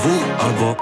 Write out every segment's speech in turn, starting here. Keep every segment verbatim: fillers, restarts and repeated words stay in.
dwu albo...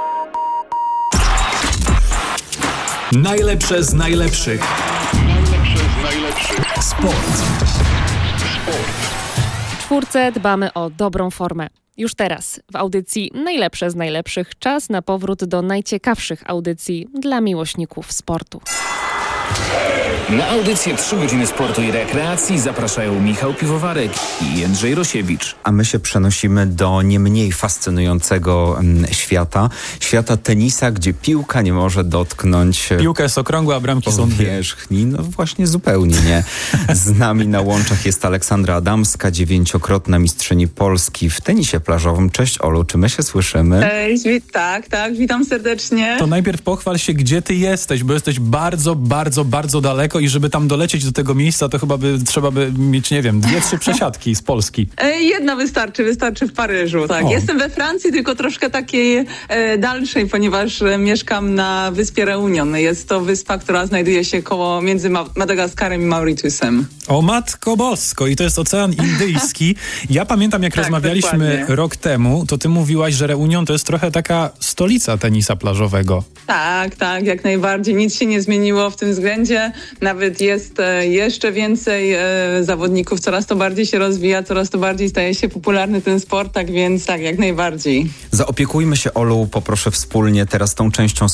Najlepsze z najlepszych. Najlepsze z najlepszych. Sport. Sport. W czwórce dbamy o dobrą formę. Już teraz w audycji Najlepsze z najlepszych czas na powrót do najciekawszych audycji dla miłośników sportu. Na audycję trzy godziny sportu i rekreacji zapraszają Michał Piwowarek i Jędrzej Rosiewicz. A my się przenosimy do nie mniej fascynującego mm, świata. Świata tenisa, gdzie piłka nie może dotknąć... Piłka jest okrągła, a bramki są dwie. Powierzchni. No właśnie zupełnie nie. Z nami na łączach jest Aleksandra Adamska, dziewięciokrotna mistrzyni Polski w tenisie plażowym. Cześć Olu, czy my się słyszymy? Cześć, wit- tak, tak, witam serdecznie. To najpierw pochwal się, gdzie ty jesteś, bo jesteś bardzo, bardzo, bardzo daleko i żeby tam dolecieć do tego miejsca, to chyba by trzeba by mieć, nie wiem, dwie, trzy przesiadki z Polski. E, Jedna wystarczy, wystarczy w Paryżu. Tak. O. Jestem we Francji, tylko troszkę takiej e, dalszej, ponieważ e, mieszkam na wyspie Reunion. Jest to wyspa, która znajduje się koło między Ma- Madagaskarem i Mauritiusem. O matko bosko, i to jest Ocean Indyjski. Ja pamiętam, jak Tak, rozmawialiśmy dokładnie. rok temu, to ty mówiłaś, że Reunion to jest trochę taka stolica tenisa plażowego. Tak, tak, jak najbardziej. Nic się nie zmieniło w tym względzie. Nawet jest e, jeszcze więcej e, zawodników, coraz to bardziej się rozwija, coraz to bardziej staje się popularny ten sport, tak więc tak, jak najbardziej. Zaopiekujmy się, Olu, poproszę wspólnie teraz tą częścią